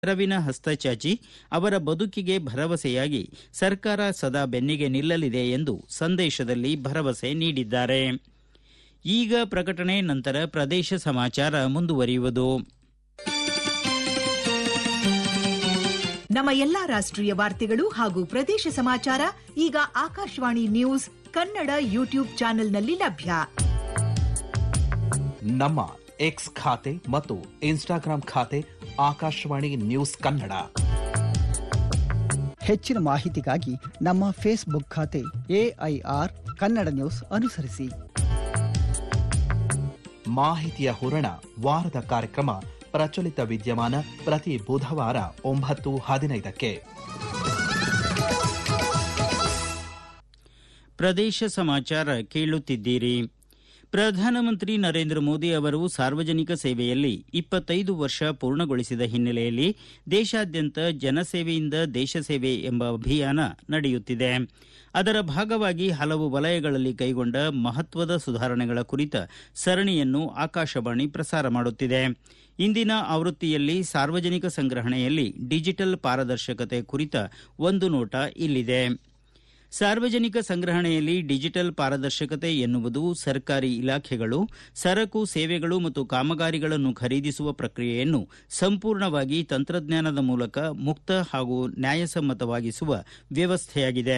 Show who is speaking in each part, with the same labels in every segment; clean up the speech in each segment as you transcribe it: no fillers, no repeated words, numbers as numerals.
Speaker 1: ನೆರವಿನ ಹಸ್ತ ಚಾಚಿ ಅವರ ಬದುಕಿಗೆ ಭರವಸೆಯಾಗಿ ಸರ್ಕಾರ ಸದಾ ಬೆನ್ನಿಗೆ ನಿಲ್ಲಲಿದೆ ಎಂದು ಸಂದೇಶದಲ್ಲಿ ಭರವಸೆ ನೀಡಿದ್ದಾರೆ. ಈಗ ಪ್ರಕಟಣೆ ನಂತರ ಪ್ರದೇಶ ಸಮಾಚಾರ ಮುಂದುವರಿಯುವುದು.
Speaker 2: ನಮ್ಮ ಎಲ್ಲಾ ರಾಷ್ಟ್ರೀಯ ವಾರ್ತೆಗಳು ಹಾಗೂ ಪ್ರದೇಶ ಸಮಾಚಾರ ಈಗ ಆಕಾಶವಾಣಿ ನ್ಯೂಸ್ ಕನ್ನಡ ಯೂಟ್ಯೂಬ್ ಚಾನೆಲ್ನಲ್ಲಿ ಲಭ್ಯ.
Speaker 3: ನಮ್ಮ ಎಕ್ಸ್ ಖಾತೆ ಮತ್ತು ಇನ್ಸ್ಟಾಗ್ರಾಂ ಖಾತೆ ಆಕಾಶವಾಣಿ ನ್ಯೂಸ್ ಕನ್ನಡ.
Speaker 4: ಹೆಚ್ಚಿನ ಮಾಹಿತಿಗಾಗಿ ನಮ್ಮ ಫೇಸ್ಬುಕ್ ಖಾತೆ AIR ಕನ್ನಡ ನ್ಯೂಸ್ ಅನುಸರಿಸಿ.
Speaker 3: ಮಾಹಿತಿಯ ಹೂರಣ ವಾರದ ಕಾರ್ಯಕ್ರಮ ಪ್ರಚಲಿತ ವಿದ್ಯಮಾನ ಪ್ರತಿ ಬುಧವಾರ 9:15.
Speaker 1: ಪ್ರದೇಶ ಸಮಾಚಾರ ಕೇಳುತ್ತಿದ್ದೀರಿ. ಪ್ರಧಾನಮಂತ್ರಿ ನರೇಂದ್ರ ಮೋದಿ ಅವರು ಸಾರ್ವಜನಿಕ ಸೇವೆಯಲ್ಲಿ 25 ವರ್ಷ ಪೂರ್ಣಗೊಳಿಸಿದ ಹಿನ್ನೆಲೆಯಲ್ಲಿ ದೇಶಾದ್ಯಂತ ಜನಸೇವೆಯಿಂದ ದೇಶ ಸೇವೆ ಎಂಬ ಅಭಿಯಾನ ನಡೆಯುತ್ತಿದೆ. ಅದರ ಭಾಗವಾಗಿ ಹಲವು ವಲಯಗಳಲ್ಲಿ ಕೈಗೊಂಡ ಮಹತ್ವದ ಸುಧಾರಣೆಗಳ ಕುರಿತ ಸರಣಿಯನ್ನು ಆಕಾಶವಾಣಿ ಪ್ರಸಾರ ಮಾಡುತ್ತಿದೆ. ಇಂದಿನ ಆವೃತ್ತಿಯಲ್ಲಿ ಸಾರ್ವಜನಿಕ ಸಂಗ್ರಹಣೆಯಲ್ಲಿ ಡಿಜಿಟಲ್ ಪಾರದರ್ಶಕತೆ ಕುರಿತ ಒಂದು ನೋಟ ಇಲ್ಲಿದೆ. ಸಾರ್ವಜನಿಕ ಸಂಗ್ರಹಣೆಯಲ್ಲಿ ಡಿಜಿಟಲ್ ಪಾರದರ್ಶಕತೆ ಎನ್ನುವುದು ಸರ್ಕಾರಿ ಇಲಾಖೆಗಳು ಸರಕು ಸೇವೆಗಳು ಮತ್ತು ಕಾಮಗಾರಿಗಳನ್ನು ಖರೀದಿಸುವ ಪ್ರಕ್ರಿಯೆಯನ್ನು ಸಂಪೂರ್ಣವಾಗಿ ತಂತ್ರಜ್ಞಾನದ ಮೂಲಕ ಮುಕ್ತ ಹಾಗೂ ನ್ಯಾಯಸಮ್ಮತವಾಗಿಸುವ ವ್ಯವಸ್ಥೆಯಾಗಿದೆ.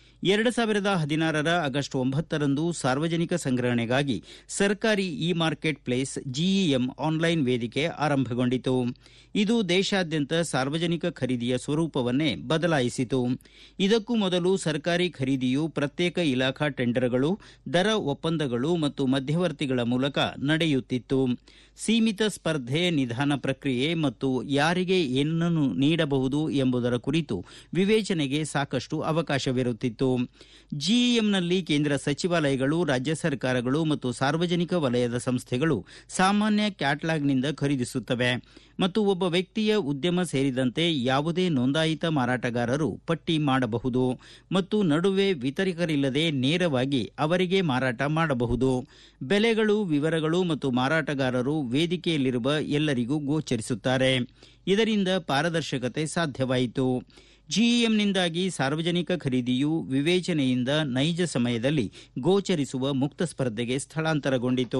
Speaker 1: 2016 ಆಗಸ್ಟ್ 9ರಂದು ಸಾರ್ವಜನಿಕ ಸಂಗ್ರಹಣೆಗಾಗಿ ಸರ್ಕಾರಿ E market place GeM online ವೇದಿಕೆ ಆರಂಭಗೊಂಡಿತು. ಇದು ದೇಶಾದ್ಯಂತ ಸಾರ್ವಜನಿಕ ಖರೀದಿಯ ಸ್ವರೂಪವನ್ನೇ ಬದಲಾಯಿಸಿತು. ಇದಕ್ಕೂ ಮೊದಲು ಸರ್ಕಾರಿ ಖರೀದಿಯು ಪ್ರತ್ಯೇಕ ಇಲಾಖಾ ಟೆಂಡರ್ಗಳು, ದರ ಒಪ್ಪಂದಗಳು ಮತ್ತು ಮಧ್ಯವರ್ತಿಗಳ ಮೂಲಕ ನಡೆಯುತ್ತಿತ್ತು. ಸೀಮಿತ ಸ್ಪರ್ಧೆ, ನಿಧಾನ ಪ್ರಕ್ರಿಯೆ ಮತ್ತು ಯಾರಿಗೆ ಏನನ್ನು ನೀಡಬಹುದು ಎಂಬುದರ ಕುರಿತು ವಿವೇಚನೆಗೆ ಸಾಕಷ್ಟು ಅವಕಾಶವಿರುತ್ತಿತ್ತು. GeMನಲ್ಲಿ ಕೇಂದ್ರ ಸಚಿವಾಲಯಗಳು, ರಾಜ್ಯ ಸರ್ಕಾರಗಳು ಮತ್ತು ಸಾರ್ವಜನಿಕ ವಲಯದ ಸಂಸ್ಥೆಗಳು ಸಾಮಾನ್ಯ ಕ್ಯಾಟಲಾಗ್ನಿಂದ ಖರೀದಿಸುತ್ತವೆ ಮತ್ತು ಒಬ್ಬ ವ್ಯಕ್ತಿಯ ಉದ್ಯಮ ಸೇರಿದಂತೆ ಯಾವುದೇ ನೋಂದಾಯಿತ ಮಾರಾಟಗಾರರು ಪಟ್ಟಿ ಮಾಡಬಹುದು ಮತ್ತು ನಡುವೆ ವಿತರಕರಿಲ್ಲದೆ ನೇರವಾಗಿ ಅವರಿಗೆ ಮಾರಾಟ ಮಾಡಬಹುದು. ಬೆಲೆಗಳು, ವಿವರಗಳು ಮತ್ತು ಮಾರಾಟಗಾರರು ವೇದಿಕೆಯಲ್ಲಿರುವ ಎಲ್ಲರಿಗೂ ಗೋಚರಿಸುತ್ತಾರೆ. ಇದರಿಂದ ಪಾರದರ್ಶಕತೆ ಸಾಧ್ಯವಾಯಿತು. GeMನಿಂದಾಗಿ ಸಾರ್ವಜನಿಕ ಖರೀದಿಯು ವಿವೇಚನೆಯಿಂದ ನೈಜ ಸಮಯದಲ್ಲಿ ಗೋಚರಿಸುವ ಮುಕ್ತ ಸ್ಪರ್ಧೆಗೆ ಸ್ಥಳಾಂತರಗೊಂಡಿತು.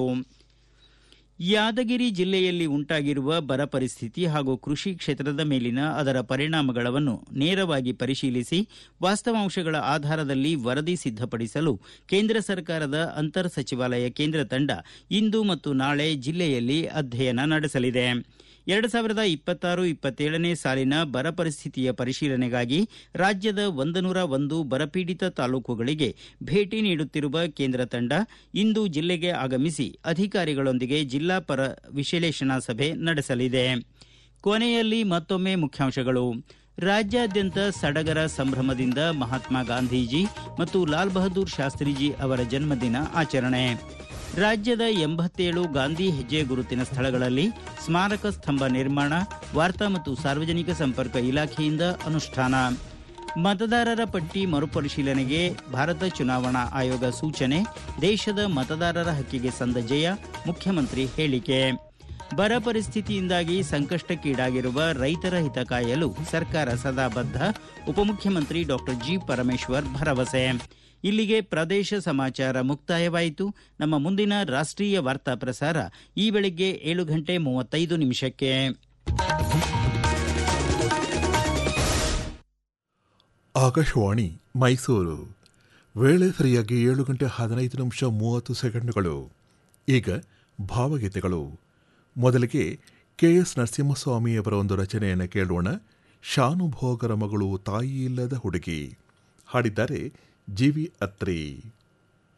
Speaker 1: ಯಾದಗಿರಿ ಜಿಲ್ಲೆಯಲ್ಲಿ ಉಂಟಾಗಿರುವ ಬರ ಪರಿಸ್ಥಿತಿ ಹಾಗೂ ಕೃಷಿ ಕ್ಷೇತ್ರದ ಮೇಲಿನ ಅದರ ಪರಿಣಾಮಗಳನ್ನು ನೇರವಾಗಿ ಪರಿಶೀಲಿಸಿ ವಾಸ್ತವಾಂಶಗಳ ಆಧಾರದಲ್ಲಿ ವರದಿ ಸಿದ್ಧಪಡಿಸಲು ಕೇಂದ್ರ ಸರ್ಕಾರದ ಅಂತರ್ ಸಚಿವಾಲಯ ಕೇಂದ್ರ ತಂಡ ಇಂದು ಮತ್ತು ನಾಳೆ ಜಿಲ್ಲೆಯಲ್ಲಿ ಅಧ್ಯಯನ ನಡೆಸಲಿದೆ. 2026-27ನೇ ಸಾಲಿನ ಬರ ಪರಿಸ್ಥಿತಿಯ ಪರಿಶೀಲನೆಗಾಗಿ ರಾಜ್ಯದ 101 ಬರಪೀಡಿತ ತಾಲೂಕುಗಳಿಗೆ ಭೇಟಿ ನೀಡುತ್ತಿರುವ ಕೇಂದ್ರ ತಂಡ ಇಂದು ಜಿಲ್ಲೆಗೆ ಆಗಮಿಸಿ ಅಧಿಕಾರಿಗಳೊಂದಿಗೆ ಜಿಲ್ಲಾ ಬರ ವಿಶ್ಲೇಷಣಾ ಸಭೆ ನಡೆಸಲಿದೆ. ಕೊನೆಯಲ್ಲಿ ಮತ್ತೊಮ್ಮೆ ಮುಖ್ಯಾಂಶಗಳು. ರಾಜ್ಯಾದ್ಯಂತ ಸಡಗರ ಸಂಭ್ರಮದಿಂದ ಮಹಾತ್ಮ ಗಾಂಧೀಜಿ ಮತ್ತು ಲಾಲ್ ಬಹದ್ದೂರ್ ಶಾಸ್ತ್ರೀಜಿ ಅವರ ಜನ್ಮದಿನ ಆಚರಣೆ. ರಾಜ್ಯದ 87 ಗಾಂಧಿ ಹೆಜ್ಜೆ ಗುರುತಿನ ಸ್ಥಳಗಳಲ್ಲಿ ಸ್ಮಾರಕ ಸ್ತಂಭ ನಿರ್ಮಾಣ, ವಾರ್ತಾ ಮತ್ತು ಸಾರ್ವಜನಿಕ ಸಂಪರ್ಕ ಇಲಾಖೆಯಿಂದ ಅನುಷ್ಠಾನ. ಮತದಾರರ ಪಟ್ಟಿ ಮರುಪರಿಶೀಲನೆಗೆ ಭಾರತ ಚುನಾವಣಾ ಆಯೋಗ ಸೂಚನೆ, ದೇಶದ ಮತದಾರರ ಹಕ್ಕಿಗೆ ಸಂದ ಜಯ, ಮುಖ್ಯಮಂತ್ರಿ ಹೇಳಿಕೆ. ಬರ ಪರಿಸ್ಥಿತಿಯಿಂದಾಗಿ ಸಂಕಷ್ಟಕ್ಕೀಡಾಗಿರುವ ರೈತರ ಹಿತ ಕಾಯಲು ಸರ್ಕಾರ ಸದಾ ಬದ್ಧ, ಉಪಮುಖ್ಯಮಂತ್ರಿ ಡಾಕ್ಟರ್ ಜಿ. ಪರಮೇಶ್ವರ್ ಭರವಸೆ. ಇಲ್ಲಿಗೆ ಪ್ರದೇಶ ಸಮಾಚಾರ ಮುಕ್ತಾಯವಾಯಿತು. ನಮ್ಮ ಮುಂದಿನ ರಾಷ್ಟ್ರೀಯ ವಾರ್ತಾ ಪ್ರಸಾರ ಈ ಬೆಳಗ್ಗೆ 7:35.
Speaker 5: ಆಕಾಶವಾಣಿ ಮೈಸೂರು. ವೇಳೆ ಸರಿಯಾಗಿ 7:15 ಈಗ ಭಾವಗೀತೆಗಳು. ಮೊದಲಿಗೆ KS ನರಸಿಂಹಸ್ವಾಮಿಯವರ ಒಂದು ರಚನೆಯನ್ನು ಕೇಳೋಣ. ಶಾನುಭೋಗರ ಮಗಳು ತಾಯಿ ಇಲ್ಲದ ಹುಡುಗಿ. ಹಾಡಿದ್ದಾರೆ GV ಅತ್ರಿ.